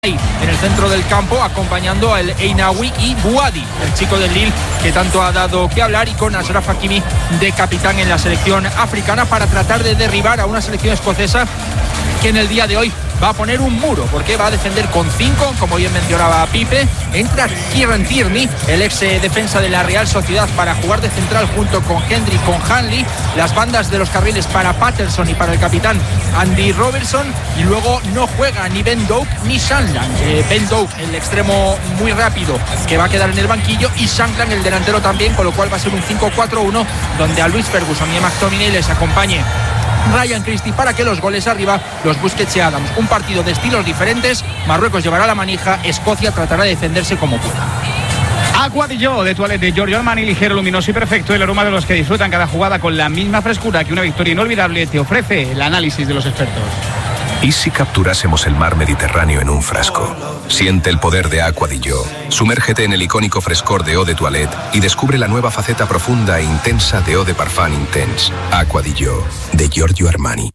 en el centro del campo, acompañando al Einaoui y Bouhaddi, el chico del Lille que tanto ha dado que hablar, y con Achraf Hakimi de capitán en la selección africana, para tratar de derribar a una selección escocesa que en el día de hoy va a poner un muro, porque va a defender con 5, como bien mencionaba Pipe. Entra Kieran Tierney, el ex defensa de la Real Sociedad, para jugar de central junto con Hendry, con Hanley. Las bandas de los carriles para Patterson y para el capitán Andy Robertson. Y luego no juega ni Ben Doak ni Sandland. Ben Doak, el extremo muy rápido, que va a quedar en el banquillo, y Sandland, el delantero, también, con lo cual va a ser un 5-4-1, donde a Luis Ferguson y a McTominay les acompañe Ryan Christie para que los goles arriba los Busquets y Adams. Un partido de estilos diferentes. Marruecos llevará la manija, Escocia tratará de defenderse como pueda. Aqua di Gio de Toilette de Giorgio Armani, ligero, luminoso y perfecto, el aroma de los que disfrutan cada jugada con la misma frescura que una victoria inolvidable te ofrece el análisis de los expertos. ¿Y si capturásemos el mar Mediterráneo en un frasco? Siente el poder de Aqua di Gio. Sumérgete en el icónico frescor de Eau de Toilette y descubre la nueva faceta profunda e intensa de Eau de Parfum Intense. Aqua di Gio, de Giorgio Armani.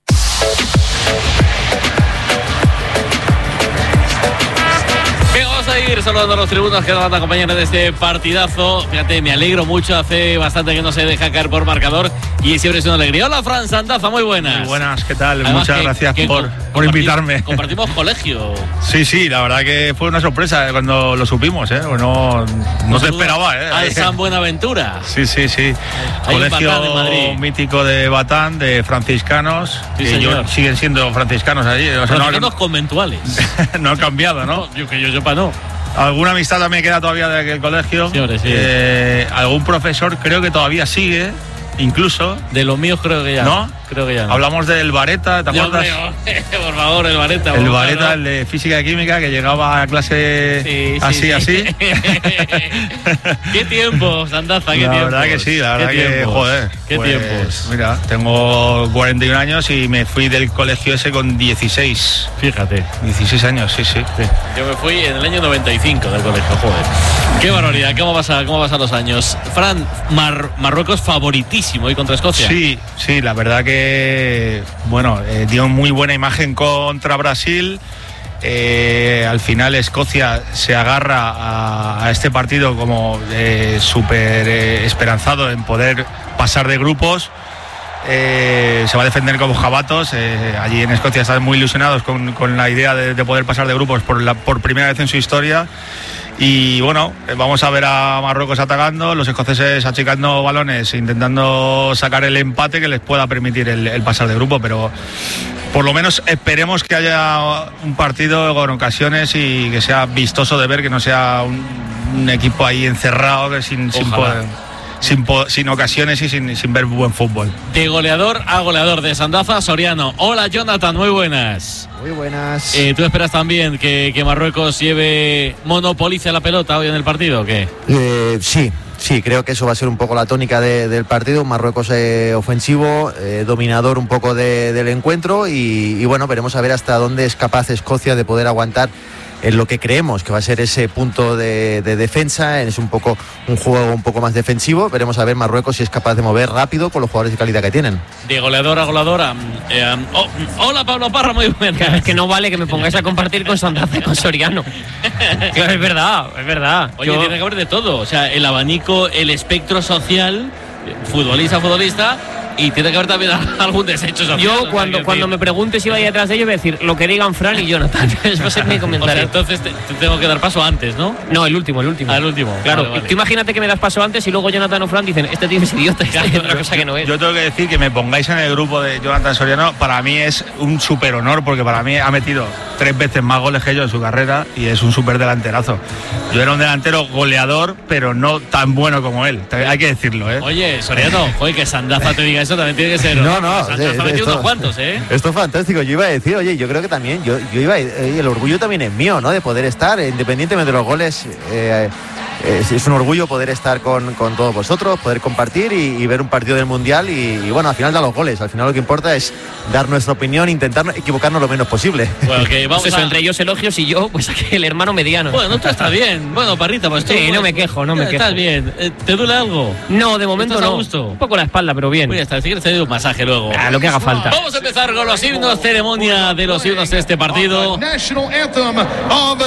Vamos a ir saludando a los tribunos que nos van a acompañar en este partidazo. Fíjate, me alegro mucho, hace bastante que no se deja caer por marcador y siempre es una alegría. Hola, Fran Sandaza, muy buenas. Muy buenas, ¿qué tal? Además, muchas gracias por invitarme. Compartimos colegio. Sí, la verdad que fue una sorpresa cuando lo supimos, no se esperaba. Al San Buenaventura. Sí. Colegio Batán, en Madrid, mítico de Batán, de franciscanos, sí, que señor. Siguen siendo franciscanos allí. Franciscanos conventuales. No han cambiado, ¿no? Que yo sepa, no. Alguna amistad también queda todavía de aquel colegio. Sí, hombre, sí. Algún profesor creo que todavía sigue, incluso. De los míos creo que ya. ¿No? Creo que ya no. Hablamos del Vareta, ¿te acuerdas? Por favor, el Vareta. El Vareta, el de física y química, que llegaba a clase así. Qué tiempo, Sandaza, qué tiempo. La verdad que sí, la verdad que, joder. Qué tiempos. Mira, tengo 41 años y me fui del colegio ese con 16. Fíjate. 16 años, sí. Yo me fui en el año 95 del colegio, joder. Qué barbaridad, ¿cómo pasan los años? Fran, Marruecos favoritísimo hoy contra Escocia. Sí, la verdad que dio muy buena imagen contra Brasil. Al final Escocia se agarra a este partido como súper esperanzado en poder pasar de grupos. Se va a defender como jabatos. Allí en Escocia están muy ilusionados con la idea de poder pasar de grupos por primera vez en su historia. Y vamos a ver a Marruecos atacando, los escoceses achicando balones, intentando sacar el empate que les pueda permitir el pasar de grupo, pero por lo menos esperemos que haya un partido con ocasiones y que sea vistoso de ver, que no sea un equipo ahí encerrado que sin ocasiones y sin ver buen fútbol. De goleador a goleador, de Sandaza a Soriano. Hola, Jonathan, muy buenas. Muy buenas. ¿Tú esperas también que Marruecos monopolice la pelota hoy en el partido o qué? Sí, creo que eso va a ser un poco la tónica del partido. Marruecos ofensivo, dominador un poco del encuentro y veremos a ver hasta dónde es capaz Escocia de poder aguantar en lo que creemos que va a ser ese punto de defensa. Es un poco un juego un poco más defensivo. Veremos a ver Marruecos si es capaz de mover rápido con los jugadores de calidad que tienen. De goleador a goleadora. Hola, Pablo Parra, muy buenas. Es que no vale que me pongáis a compartir con Sandaza y con Soriano. Claro, es verdad. Oye, tiene que haber de todo. O sea, el abanico, el espectro social, futbolista, y tiene que haber también algún desecho social. Yo cuando me preguntes si vaya detrás de ellos voy a decir lo que digan Fran y Jonathan. Eso va a ser mi comentario. O sea, entonces te tengo que dar paso antes, ¿no? No, el último. El último. Claro, vale. Tú imagínate que me das paso antes y luego Jonathan o Fran dicen este tío es idiota, es otra cosa que no es. Yo tengo que decir que me pongáis en el grupo de Jonathan Soriano, para mí es un súper honor, porque para mí ha metido 3 veces más goles que yo en su carrera y es un súper delanterazo. Yo era un delantero goleador, pero no tan bueno como él, hay que decirlo, ¿eh? Oye, Soriano, que Sandaza te diga eso también tiene que ser... No, Sandaza ha metido unos cuantos, ¿eh? Esto es fantástico. Yo iba a decir, oye, yo creo que también, el orgullo también es mío, ¿no? De poder estar, independientemente de los goles, es un orgullo poder estar con todos vosotros, poder compartir y ver un partido del Mundial y bueno, al final da los goles. Al final lo que importa es dar nuestra opinión, intentar equivocarnos lo menos posible. Bueno, que vamos pues eso, entre ellos elogios y yo, pues aquí el hermano mediano. Bueno, tú estás bien. Bueno, Parrita, pues tú. Sí, no me quejo. Estás bien. ¿Te duele algo? No, de momento ¿Estás no. a gusto? Un poco la espalda, pero bien. Voy a estar, si quieres te doy un masaje luego. Lo que haga falta. Vamos a empezar con los himnos, ceremonia de los himnos de este partido.